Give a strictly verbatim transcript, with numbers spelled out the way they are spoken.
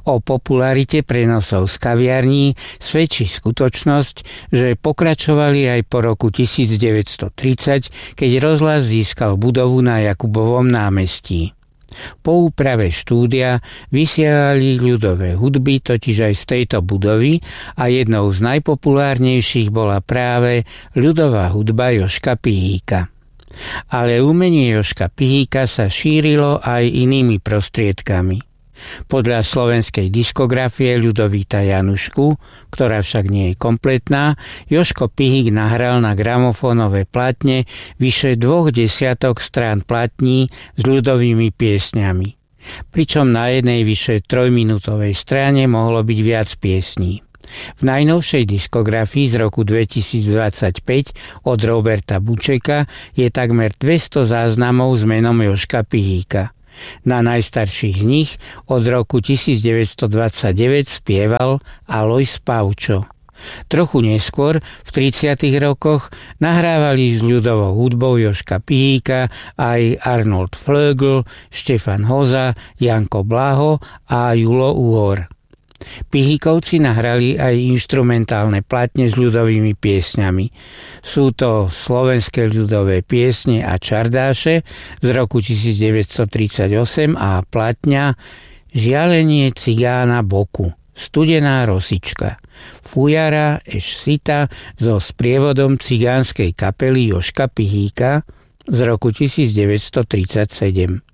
O popularite prenosov z kaviarní svedčí skutočnosť, že pokračovali aj po roku devätnásťstotridsať, keď rozhlas získal budovu na Jakubovom námestí. Po úprave štúdia vysielali ľudové hudby totiž aj z tejto budovy a jednou z najpopulárnejších bola práve ľudová hudba Jožka Pihíka. Ale umenie Jožka Pihíka sa šírilo aj inými prostriedkami. Podľa slovenskej diskografie Ľudovíta Janušku, ktorá však nie je kompletná, Jožko Pihík nahral na gramofónové platne vyše dvoch desiatok strán platní s ľudovými piesňami. Pričom na jednej vyše trojminútovej strane mohlo byť viac piesní. V najnovšej diskografii z roku dvetisícdvadsaťpäť od Roberta Bučeka je takmer dvesto záznamov s menom Jožka Pihíka. Na najstarších z nich od roku devätnásťstodvadsaťdeväť spieval Alojz Pavčo. Trochu neskôr, v tridsiatych rokoch, nahrávali s ľudovou hudbou Jožka Pihíka aj Arnold Flögl, Štefan Hoza, Janko Blaho a Julo Uhor. Pihíkovci nahrali aj inštrumentálne platne s ľudovými piesňami. Sú to Slovenské ľudové piesne a čardáše z roku devätnásťstotridsaťosem a platňa Žialenie cigána boku, Studená rosička, Fujara eš sita so sprievodom cigánskej kapely Jožka Pihíka z roku devätnásťstotridsaťsedem.